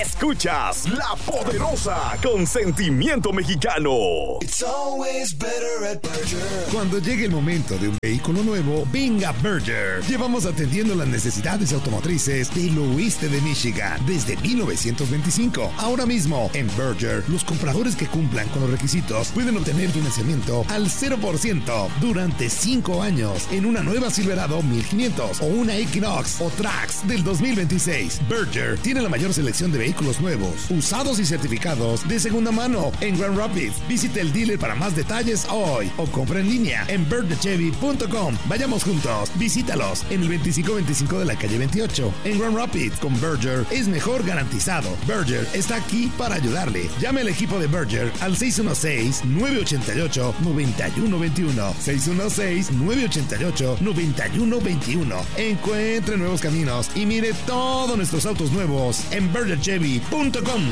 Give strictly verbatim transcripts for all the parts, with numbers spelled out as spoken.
Escuchas La Poderosa con sentimiento mexicano. It's always better at Berger. Cuando llegue el momento de un vehículo nuevo, venga Berger. Llevamos atendiendo las necesidades automotrices del oeste de Michigan desde mil novecientos veinticinco. Ahora mismo, en Berger, los compradores que cumplan con los requisitos pueden obtener financiamiento al cero por ciento durante cinco años en una nueva Silverado mil quinientos o una Equinox o Trax del dos mil veintiséis. Berger tiene la mayor selección de vehículos nuevos, usados y certificados de segunda mano en Grand Rapids. Visite el dealer para más detalles hoy o compra en línea en berger chevy punto com. Vayamos juntos, visítalos en el veinticinco veinticinco de la calle veintiocho en Grand Rapids. Con Berger es mejor garantizado. Berger está aquí para ayudarle. Llame al equipo de Berger al seis uno seis, nueve ocho ocho, nueve uno dos uno, seis uno seis, nueve ocho ocho, nueve uno dos uno. Encuentre nuevos caminos y mire todos nuestros autos nuevos en berger chevy punto com.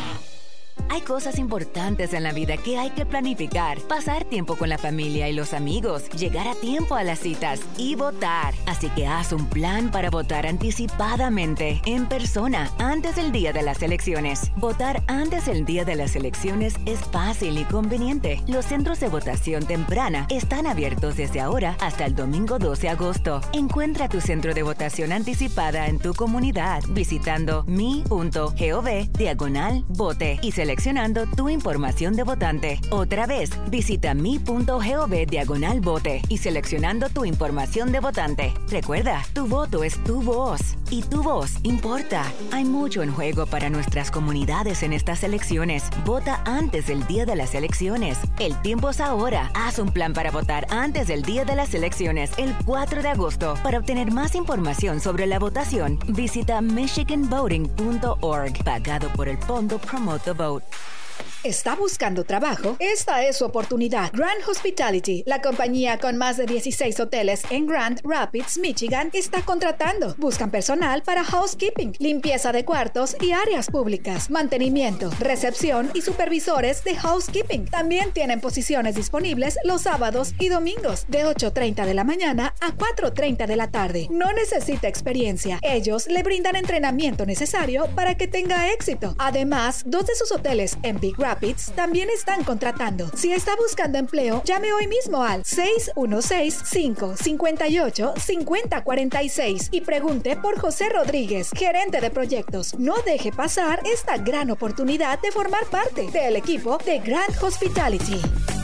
Hay cosas importantes en la vida que hay que planificar. Pasar tiempo con la familia y los amigos, llegar a tiempo a las citas y votar. Así que haz un plan para votar anticipadamente, en persona, antes del día de las elecciones. Votar antes del día de las elecciones es fácil y conveniente. Los centros de votación temprana están abiertos desde ahora hasta el domingo doce de agosto. Encuentra tu centro de votación anticipada en tu comunidad visitando mi punto gov diagonal vote y seleccionando tu información de votante. Otra vez, visita mi punto gov diagonal vote y seleccionando tu información de votante. Recuerda, tu voto es tu voz y tu voz importa. Hay mucho en juego para nuestras comunidades en estas elecciones. Vota antes del día de las elecciones. El tiempo es ahora. Haz un plan para votar antes del día de las elecciones, el cuatro de agosto. Para obtener más información sobre la votación, visita michigan voting punto org, pagado por el Fondo Promote the Vote. ¿Está buscando trabajo? Esta es su oportunidad. Grand Hospitality, la compañía con más de dieciséis hoteles en Grand Rapids, Michigan, está contratando. Buscan personal para housekeeping, limpieza de cuartos y áreas públicas, mantenimiento, recepción y supervisores de housekeeping. También tienen posiciones disponibles los sábados y domingos de ocho treinta de la mañana a cuatro treinta de la tarde. No necesita experiencia. Ellos le brindan entrenamiento necesario para que tenga éxito. Además, dos de sus hoteles en Big Rapids también están contratando. Si está buscando empleo, llame hoy mismo al seis uno seis, cinco cinco ocho, cinco cero cuatro seis y pregunte por José Rodríguez, gerente de proyectos. No deje pasar esta gran oportunidad de formar parte del equipo de Grand Hospitality.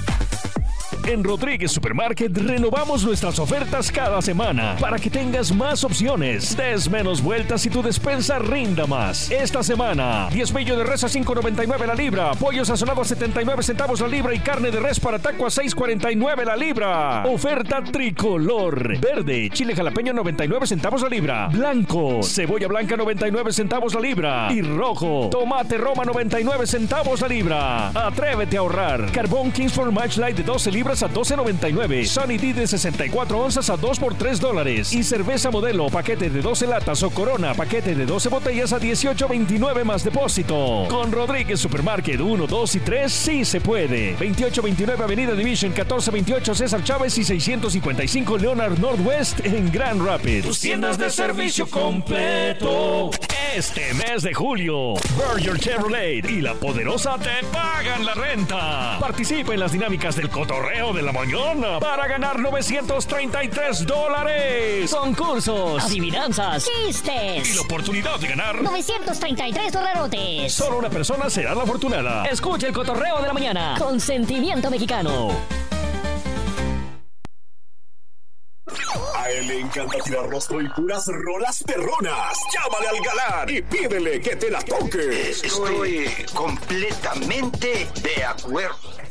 En Rodríguez Supermarket renovamos nuestras ofertas cada semana para que tengas más opciones, des menos vueltas y tu despensa rinda más. Esta semana, diezmillo de res a cinco noventa y nueve la libra, pollo sazonado a setenta y nueve centavos la libra y carne de res para taco a seis cuarenta y nueve la libra. Oferta tricolor. Verde, chile jalapeño noventa y nueve centavos la libra. Blanco, cebolla blanca noventa y nueve centavos la libra. Y rojo, tomate Roma noventa y nueve centavos la libra. Atrévete a ahorrar. Carbón Kingsford Match Light de doce libras a doce noventa y nueve. Sunny D de sesenta y cuatro onzas a dos por tres dólares. Y cerveza Modelo, paquete de doce latas o Corona, paquete de doce botellas a dieciocho veintinueve más depósito. Con Rodríguez Supermarket uno, dos y tres, sí se puede. veintiocho veintinueve Avenida Division, catorce veintiocho César Chávez y seiscientos cincuenta y cinco Leonard Northwest en Grand Rapids. Tus tiendas de servicio completo. Este mes de julio, Berger Chevrolet y La Poderosa te pagan la renta. Participa en las dinámicas del cotorreo de la mañana para ganar novecientos treinta y tres dólares. Concursos, adivinanzas, chistes y la oportunidad de ganar novecientos treinta y tres dolarotes. Solo una persona será la afortunada. Escucha el cotorreo de la mañana con sentimiento mexicano. A él le encanta tirar rostro y puras rolas perronas. Llámale al galán y pídele que te la toque. Estoy completamente de acuerdo.